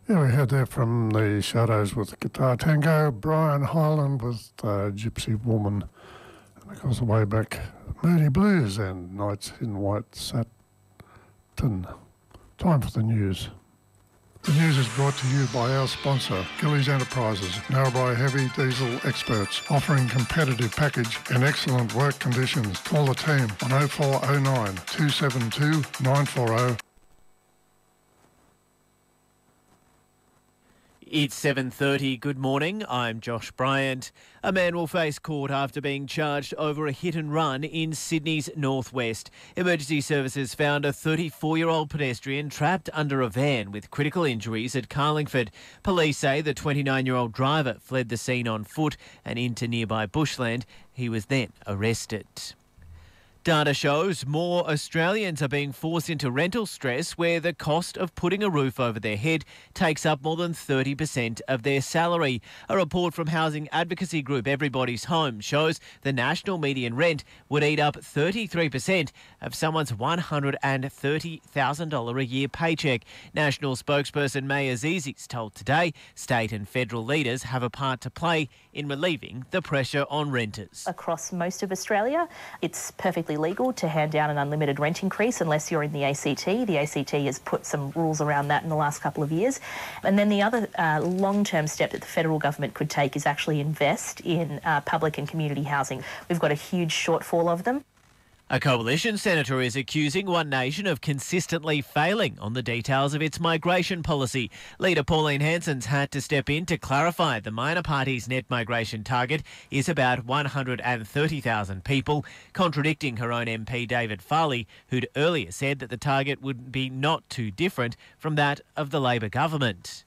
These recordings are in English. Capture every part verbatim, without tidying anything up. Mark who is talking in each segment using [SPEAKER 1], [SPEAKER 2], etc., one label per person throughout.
[SPEAKER 1] Yeah, we heard that from the Shadows with Guitar Tango, Brian Hyland with uh, Gypsy Woman, and of course way back Moody Blues and Nights in White Satin. Time for the news. The news is brought to you by our sponsor, Gillies Enterprises, Narrabri heavy diesel experts, offering competitive package and excellent work conditions. Call the team on oh four oh nine, two seven two, nine four oh.
[SPEAKER 2] It's seven thirty. Good morning. I'm Josh Bryant. A man will face court after being charged over a hit and run in Sydney's northwest. Emergency services found a thirty-four-year-old pedestrian trapped under a van with critical injuries at Carlingford. Police say the twenty-nine-year-old driver fled the scene on foot and into nearby bushland. He was then arrested. Data shows more Australians are being forced into rental stress where the cost of putting a roof over their head takes up more than thirty percent of their salary. A report from housing advocacy group Everybody's Home shows the national median rent would eat up thirty-three percent of someone's one hundred thirty thousand dollars a year paycheck. National spokesperson May Azizi's told Today state and federal leaders have a part to play in relieving the pressure on renters.
[SPEAKER 3] Across most of Australia, it's perfectly legal to hand down an unlimited rent increase unless you're in the A C T. The A C T has put some rules around that in the last couple of years. And then the other uh, long-term step that the federal government could take is actually invest in uh, public and community housing. We've got a huge shortfall of them.
[SPEAKER 2] A coalition senator is accusing One Nation of consistently failing on the details of its migration policy. Leader Pauline Hanson's had to step in to clarify the minor party's net migration target is about one hundred thirty thousand people, contradicting her own M P David Farley, who'd earlier said that the target would be not too different from that of the Labor government.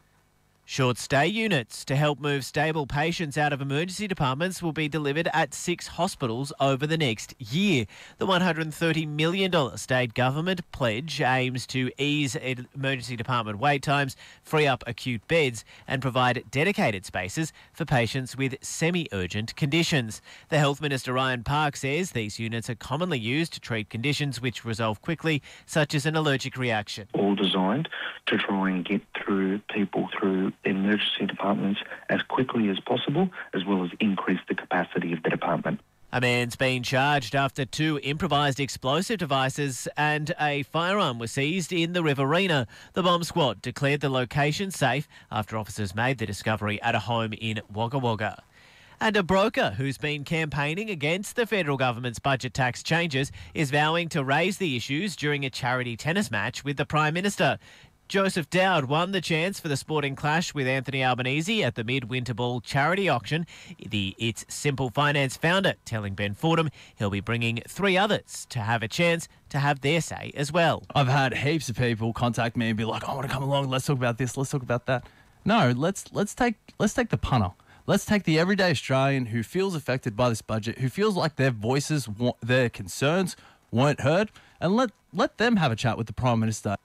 [SPEAKER 2] Short stay units to help move stable patients out of emergency departments will be delivered at six hospitals over the next year. The one hundred thirty million dollars state government pledge aims to ease emergency department wait times, free up acute beds and provide dedicated spaces for patients with semi-urgent conditions. The Health Minister Ryan Park says these units are commonly used to treat conditions which resolve quickly, such as an allergic reaction.
[SPEAKER 4] All designed to try and get through people through emergency departments as quickly as possible, as well as increase the capacity of the department.
[SPEAKER 2] A man's been charged after two improvised explosive devices and a firearm were seized in the Riverina. The bomb squad declared the location safe after officers made the discovery at a home in Wagga Wagga. And a broker who's been campaigning against the federal government's budget tax changes is vowing to raise the issues during a charity tennis match with the Prime Minister. Joseph Dowd won the chance for the sporting clash with Anthony Albanese at the Mid-Winter Ball charity auction. The It's Simple Finance founder telling Ben Fordham he'll be bringing three others to have a chance to have their say as well.
[SPEAKER 5] I've had heaps of people contact me and be like, I want to come along, let's talk about this, let's talk about that. No, let's let's take let's take the punter. Let's take the everyday Australian who feels affected by this budget, who feels like their voices, their concerns weren't heard, and let let them have a chat with the Prime Minister.